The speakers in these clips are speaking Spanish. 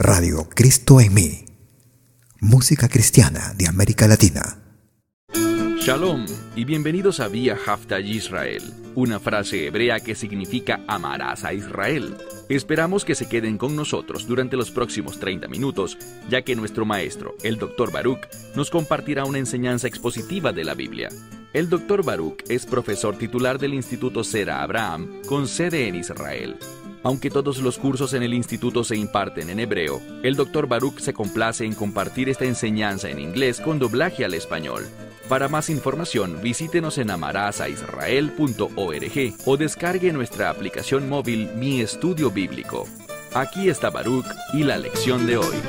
Radio Cristo en mí. Música cristiana de América Latina. Shalom y bienvenidos a Vía Haftaj Israel, una frase hebrea que significa amarás a Israel. Esperamos que se queden con nosotros durante los próximos 30 minutos, ya que nuestro maestro, el Dr. Baruch, nos compartirá una enseñanza expositiva de la Biblia. El Dr. Baruch es profesor titular del Instituto Zera Abraham, con sede en Israel. Aunque todos los cursos en el instituto se imparten en hebreo, el Dr. Baruch se complace en compartir esta enseñanza en inglés con doblaje al español. Para más información, visítenos en amarasaisrael.org o descargue nuestra aplicación móvil Mi Estudio Bíblico. Aquí está Baruch y la lección de hoy.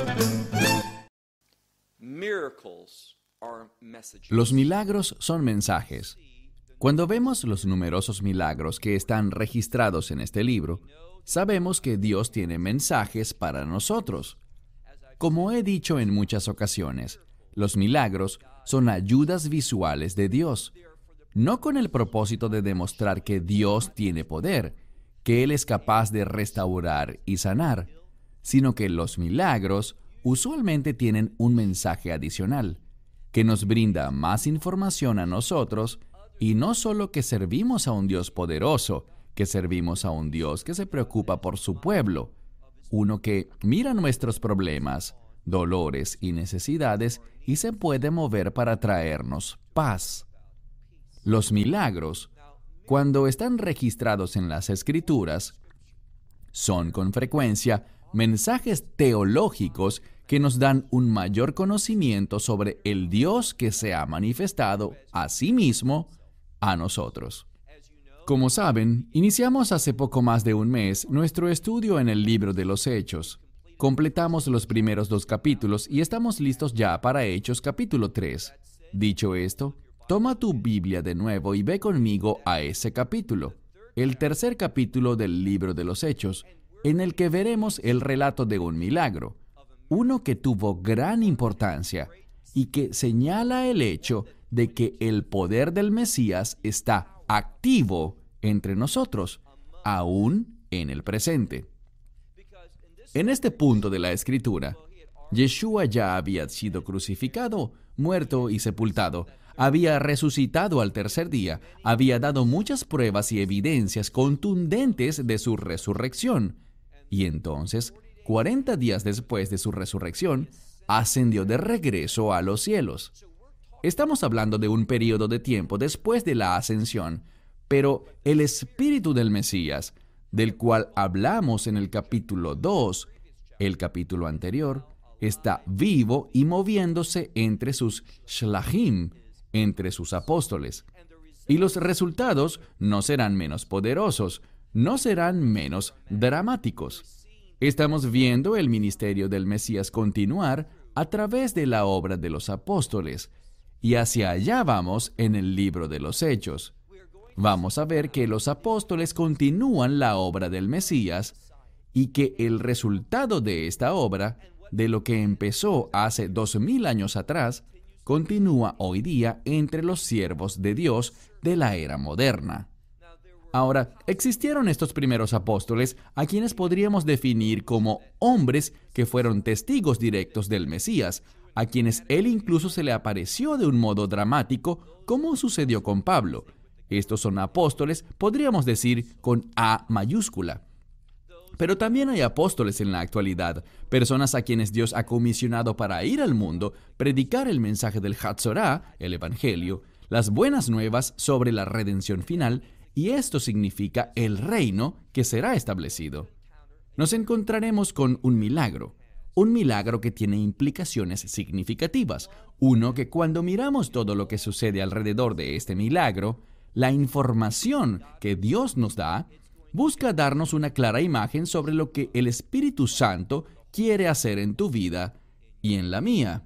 Los milagros son mensajes. Cuando vemos los numerosos milagros que están registrados en este libro, sabemos que Dios tiene mensajes para nosotros. Como he dicho en muchas ocasiones, los milagros son ayudas visuales de Dios, no con el propósito de demostrar que Dios tiene poder, que Él es capaz de restaurar y sanar, sino que los milagros usualmente tienen un mensaje adicional, que nos brinda más información a nosotros, y no solo que servimos a un Dios poderoso, que servimos a un Dios que se preocupa por su pueblo, uno que mira nuestros problemas, dolores y necesidades y se puede mover para traernos paz. Los milagros, cuando están registrados en las Escrituras, son con frecuencia mensajes teológicos que nos dan un mayor conocimiento sobre el Dios que se ha manifestado a sí mismo a nosotros. Como saben, iniciamos hace poco más de un mes nuestro estudio en el libro de los Hechos. Completamos los primeros 2 capítulos y estamos listos ya para Hechos capítulo 3. Dicho esto, toma tu Biblia de nuevo y ve conmigo a ese capítulo, el tercer capítulo del libro de los Hechos, en el que veremos el relato de un milagro, uno que tuvo gran importancia y que señala el hecho de que el poder del Mesías está activo entre nosotros, aún en el presente. En este punto de la Escritura, Yeshua ya había sido crucificado, muerto y sepultado, había resucitado al tercer día, había dado muchas pruebas y evidencias contundentes de su resurrección, y entonces, 40 días después de su resurrección, ascendió de regreso a los cielos. Estamos hablando de un periodo de tiempo después de la ascensión, pero el Espíritu del Mesías, del cual hablamos en el capítulo 2, el capítulo anterior, está vivo y moviéndose entre sus shlachim, entre sus apóstoles. Y los resultados no serán menos poderosos, no serán menos dramáticos. Estamos viendo el ministerio del Mesías continuar a través de la obra de los apóstoles, y hacia allá vamos en el libro de los Hechos. Vamos a ver que los apóstoles continúan la obra del Mesías y que el resultado de esta obra, de lo que empezó hace 2000 años atrás, continúa hoy día entre los siervos de Dios de la era moderna. Ahora, existieron estos primeros apóstoles a quienes podríamos definir como hombres que fueron testigos directos del Mesías, a quienes él incluso se le apareció de un modo dramático, como sucedió con Pablo. Estos son apóstoles, podríamos decir, con A mayúscula. Pero también hay apóstoles en la actualidad, personas a quienes Dios ha comisionado para ir al mundo, predicar el mensaje del Hatzorá, el Evangelio, las buenas nuevas sobre la redención final, y esto significa el reino que será establecido. Nos encontraremos con un milagro que tiene implicaciones significativas, uno que cuando miramos todo lo que sucede alrededor de este milagro, la información que Dios nos da, busca darnos una clara imagen sobre lo que el Espíritu Santo quiere hacer en tu vida y en la mía.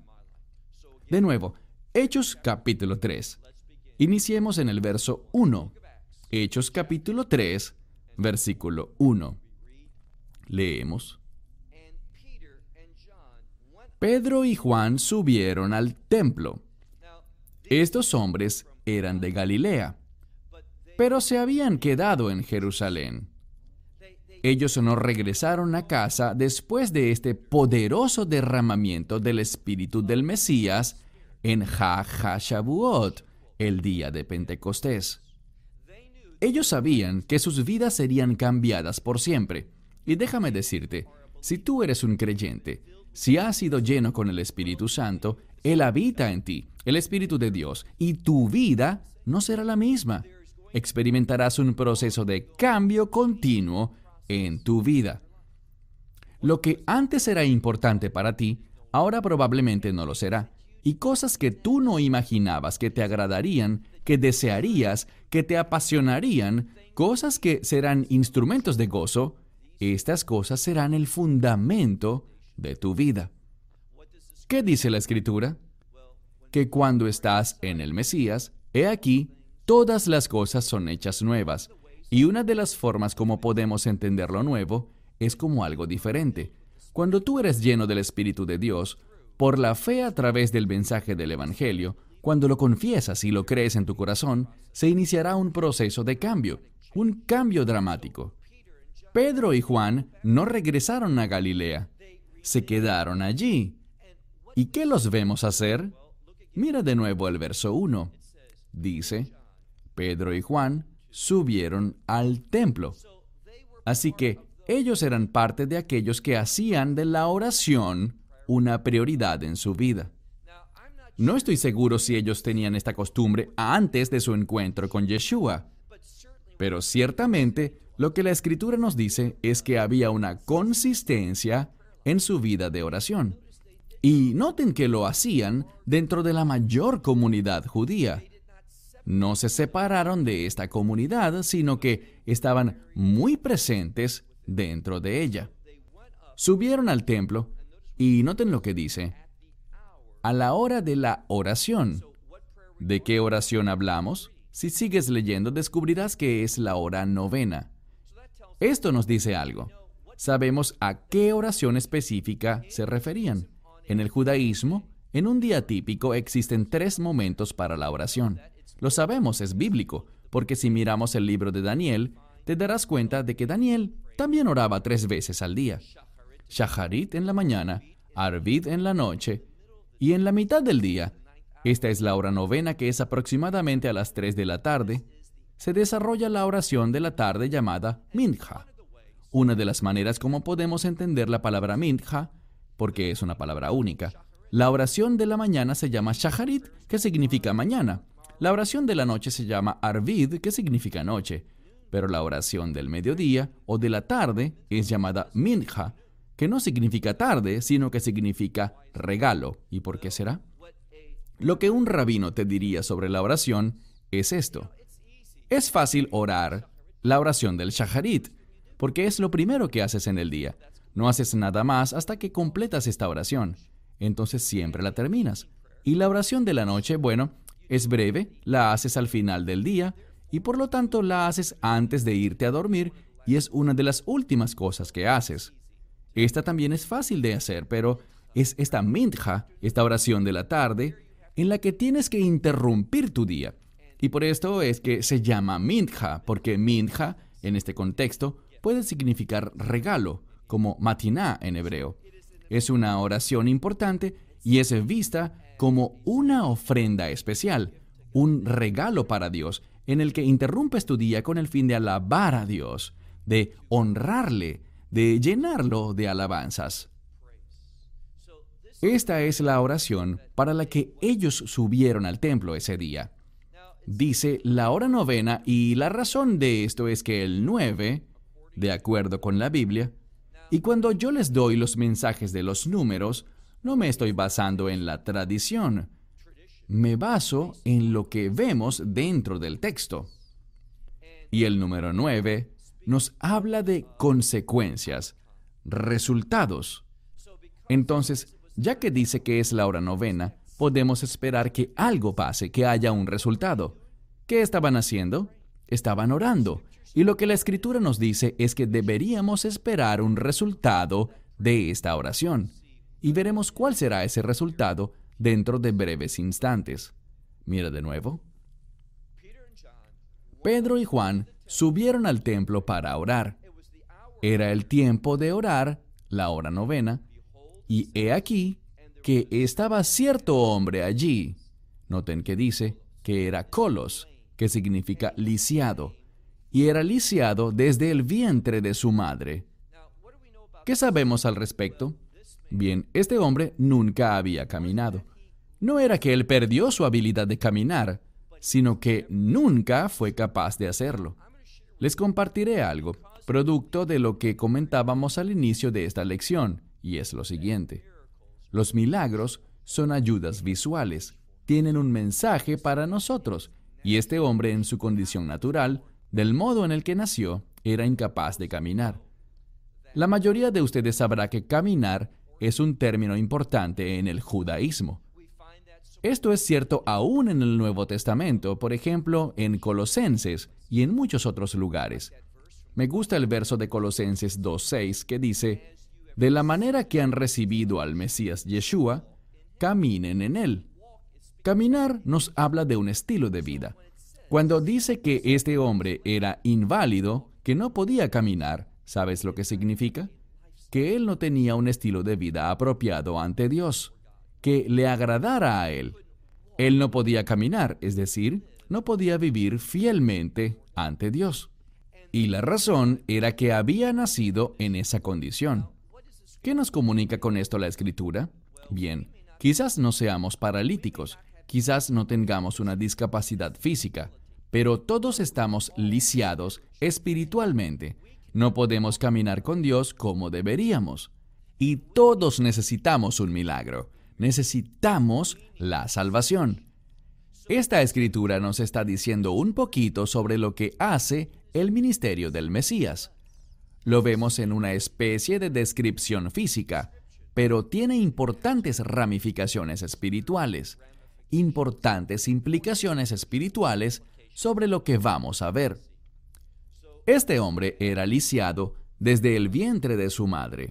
De nuevo, Hechos capítulo 3. Iniciemos en el verso 1. Hechos capítulo 3, versículo 1. Leemos. Pedro y Juan subieron al templo. Estos hombres eran de Galilea, pero se habían quedado en Jerusalén. Ellos no regresaron a casa después de este poderoso derramamiento del Espíritu del Mesías en HaShavuot, el día de Pentecostés. Ellos sabían que sus vidas serían cambiadas por siempre. Y déjame decirte, si tú eres un creyente, si has sido lleno con el Espíritu Santo, Él habita en ti, el Espíritu de Dios, y tu vida no será la misma. Experimentarás un proceso de cambio continuo en tu vida. Lo que antes era importante para ti, ahora probablemente no lo será. Y cosas que tú no imaginabas que te agradarían, que desearías, que te apasionarían, cosas que serán instrumentos de gozo, estas cosas serán el fundamento de tu vida. ¿Qué dice la Escritura? Que cuando estás en el Mesías, he aquí, todas las cosas son hechas nuevas. Y una de las formas como podemos entender lo nuevo es como algo diferente. Cuando tú eres lleno del Espíritu de Dios, por la fe a través del mensaje del Evangelio, cuando lo confiesas y lo crees en tu corazón, se iniciará un proceso de cambio, un cambio dramático. Pedro y Juan no regresaron a Galilea, se quedaron allí. ¿Y qué los vemos hacer? Mira de nuevo el verso 1. Dice, Pedro y Juan subieron al templo. Así que ellos eran parte de aquellos que hacían de la oración una prioridad en su vida. No estoy seguro si ellos tenían esta costumbre antes de su encuentro con Yeshua, pero ciertamente lo que la Escritura nos dice es que había una consistencia en su vida de oración. Y noten que lo hacían dentro de la mayor comunidad judía. No se separaron de esta comunidad, sino que estaban muy presentes dentro de ella. Subieron al templo y noten lo que dice. A la hora de la oración. ¿De qué oración hablamos? Si sigues leyendo, descubrirás que es la hora novena. Esto nos dice algo. Sabemos a qué oración específica se referían. En el judaísmo, en un día típico existen 3 momentos para la oración. Lo sabemos, es bíblico, porque si miramos el libro de Daniel, te darás cuenta de que Daniel también oraba 3 veces al día. Shacharit en la mañana, Arvid en la noche, y en la mitad del día, esta es la hora novena que es aproximadamente a las 3 de la tarde, se desarrolla la oración de la tarde llamada Minja. Una de las maneras como podemos entender la palabra Minja, porque es una palabra única. La oración de la mañana se llama Shacharit, que significa mañana. La oración de la noche se llama Arvid, que significa noche. Pero la oración del mediodía o de la tarde es llamada Minja, que no significa tarde, sino que significa regalo. ¿Y por qué será? Lo que un rabino te diría sobre la oración es esto. Es fácil orar la oración del Shacharit, porque es lo primero que haces en el día. No haces nada más hasta que completas esta oración. Entonces siempre la terminas. Y la oración de la noche, bueno, es breve, la haces al final del día y por lo tanto la haces antes de irte a dormir y es una de las últimas cosas que haces. Esta también es fácil de hacer, pero es esta minja, esta oración de la tarde, en la que tienes que interrumpir tu día. Y por esto es que se llama minja, porque minja, en este contexto, puede significar regalo, como matiná en hebreo. Es una oración importante y es vista como una ofrenda especial, un regalo para Dios, en el que interrumpes tu día con el fin de alabar a Dios, de honrarle, de llenarlo de alabanzas. Esta es la oración para la que ellos subieron al templo ese día. Dice la hora novena y la razón de esto es que el 9, de acuerdo con la Biblia, y cuando yo les doy los mensajes de los números, no me estoy basando en la tradición. Me baso en lo que vemos dentro del texto. Y el número 9 nos habla de consecuencias, resultados. Entonces, ya que dice que es la hora novena, podemos esperar que algo pase, que haya un resultado. ¿Qué estaban haciendo? Estaban orando. Y lo que la Escritura nos dice es que deberíamos esperar un resultado de esta oración. Y veremos cuál será ese resultado dentro de breves instantes. Mira de nuevo. Pedro y Juan subieron al templo para orar. Era el tiempo de orar, la hora novena, y he aquí que estaba cierto hombre allí. Noten que dice que era kolos, que significa lisiado, y era lisiado desde el vientre de su madre. ¿Qué sabemos al respecto? Bien, este hombre nunca había caminado. No era que él perdió su habilidad de caminar, sino que nunca fue capaz de hacerlo. Les compartiré algo, producto de lo que comentábamos al inicio de esta lección, y es lo siguiente. Los milagros son ayudas visuales, tienen un mensaje para nosotros, y este hombre en su condición natural, del modo en el que nació, era incapaz de caminar. La mayoría de ustedes sabrá que caminar es un término importante en el judaísmo. Esto es cierto aún en el Nuevo Testamento, por ejemplo, en Colosenses y en muchos otros lugares. Me gusta el verso de Colosenses 2:6 que dice, de la manera que han recibido al Mesías Yeshua, caminen en él. Caminar nos habla de un estilo de vida. Cuando dice que este hombre era inválido, que no podía caminar, ¿sabes lo que significa? Que él no tenía un estilo de vida apropiado ante Dios, que le agradara a él. Él no podía caminar, es decir, no podía vivir fielmente ante Dios. Y la razón era que había nacido en esa condición. ¿Qué nos comunica con esto la Escritura? Bien, quizás no seamos paralíticos, quizás no tengamos una discapacidad física, pero todos estamos lisiados espiritualmente. No podemos caminar con Dios como deberíamos. Y todos necesitamos un milagro. Necesitamos la salvación. Esta escritura nos está diciendo un poquito sobre lo que hace el ministerio del Mesías. Lo vemos en una especie de descripción física, pero tiene importantes ramificaciones espirituales, importantes implicaciones espirituales sobre lo que vamos a ver. Este hombre era lisiado desde el vientre de su madre.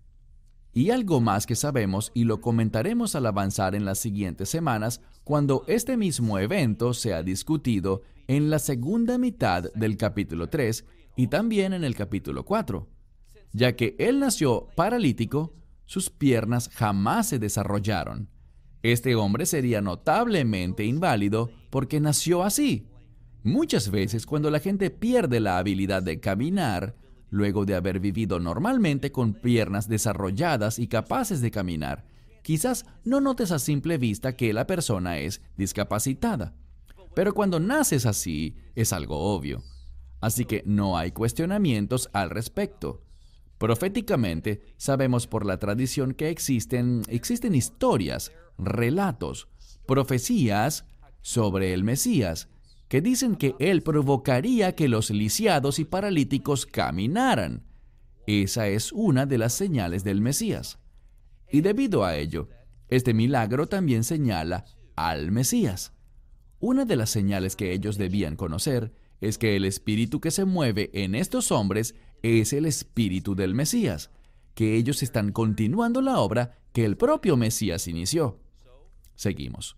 Y algo más que sabemos, y lo comentaremos al avanzar en las siguientes semanas, cuando este mismo evento sea discutido en la segunda mitad del capítulo 3 y también en el capítulo 4. Ya que él nació paralítico, sus piernas jamás se desarrollaron. Este hombre sería notablemente inválido porque nació así. Muchas veces cuando la gente pierde la habilidad de caminar, luego de haber vivido normalmente con piernas desarrolladas y capaces de caminar, quizás no notes a simple vista que la persona es discapacitada. Pero cuando naces así, es algo obvio. Así que no hay cuestionamientos al respecto. Proféticamente, sabemos por la tradición que existen historias, relatos, profecías sobre el Mesías, que dicen que él provocaría que los lisiados y paralíticos caminaran. Esa es una de las señales del Mesías. Y debido a ello, este milagro también señala al Mesías. Una de las señales que ellos debían conocer es que el espíritu que se mueve en estos hombres es el espíritu del Mesías, que ellos están continuando la obra que el propio Mesías inició. Seguimos.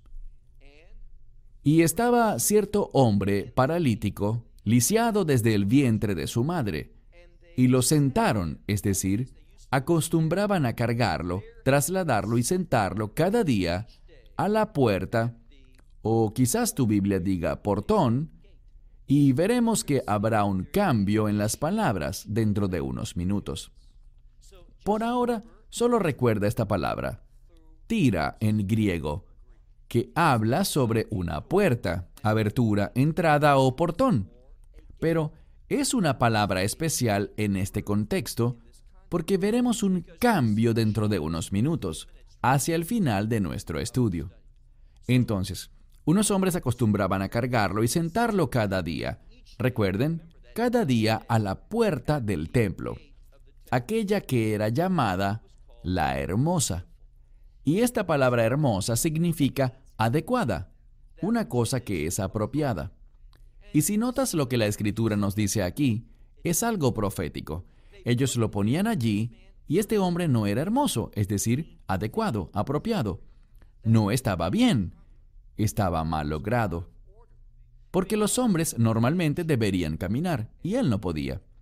Y estaba cierto hombre paralítico, lisiado desde el vientre de su madre, y lo sentaron, es decir, acostumbraban a cargarlo, trasladarlo y sentarlo cada día a la puerta, o quizás tu Biblia diga portón, y veremos que habrá un cambio en las palabras dentro de unos minutos. Por ahora, solo recuerda esta palabra, tira en griego, que habla sobre una puerta, abertura, entrada o portón. Pero es una palabra especial en este contexto porque veremos un cambio dentro de unos minutos, hacia el final de nuestro estudio. Entonces, unos hombres acostumbraban a cargarlo y sentarlo cada día. Recuerden, cada día a la puerta del templo, aquella que era llamada la hermosa. Y esta palabra hermosa significa adecuada, una cosa que es apropiada. Y si notas lo que la Escritura nos dice aquí, es algo profético. Ellos lo ponían allí y este hombre no era hermoso, es decir, adecuado, apropiado. No estaba bien, estaba mal logrado. Porque los hombres normalmente deberían caminar y él no podía.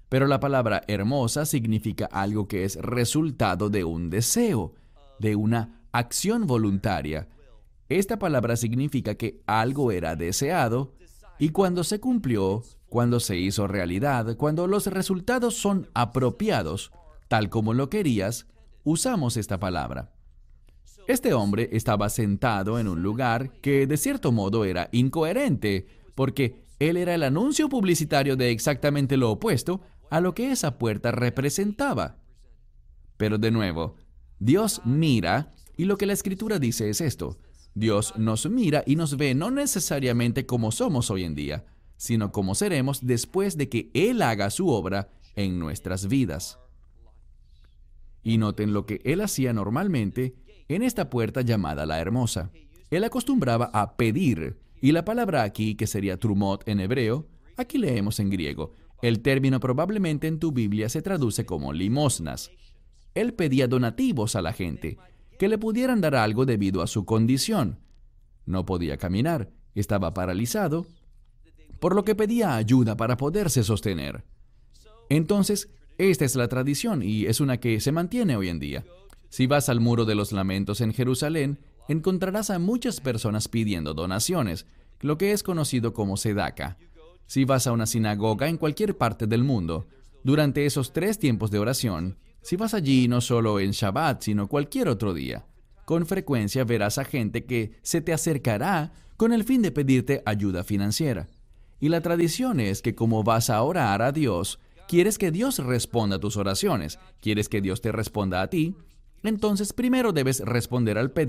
Pero la palabra hermosa significa algo que es resultado de un deseo, de una acción voluntaria. Esta palabra significa que algo era deseado y cuando se cumplió, cuando se hizo realidad, cuando los resultados son apropiados, tal como lo querías, usamos esta palabra. Este hombre estaba sentado en un lugar que de cierto modo era incoherente, porque él era el anuncio publicitario de exactamente lo opuesto a lo que esa puerta representaba. Pero de nuevo, Dios mira, y lo que la Escritura dice es esto: Dios nos mira y nos ve no necesariamente como somos hoy en día, sino como seremos después de que Él haga su obra en nuestras vidas. Y noten lo que Él hacía normalmente en esta puerta llamada la Hermosa. Él acostumbraba a pedir, y la palabra aquí, que sería trumot en hebreo, aquí leemos en griego. El término probablemente en tu Biblia se traduce como limosnas. Él pedía donativos a la gente, que le pudieran dar algo debido a su condición. No podía caminar, estaba paralizado, por lo que pedía ayuda para poderse sostener. Entonces, esta es la tradición y es una que se mantiene hoy en día. Si vas al Muro de los Lamentos en Jerusalén, encontrarás a muchas personas pidiendo donaciones, lo que es conocido como sedaca. Si vas a una sinagoga en cualquier parte del mundo, durante esos 3 tiempos de oración, si vas allí no solo en Shabbat, sino cualquier otro día, con frecuencia verás a gente que se te acercará con el fin de pedirte ayuda financiera. Y la tradición es que como vas a orar a Dios, quieres que Dios responda a tus oraciones, quieres que Dios te responda a ti, entonces primero debes responder al pedido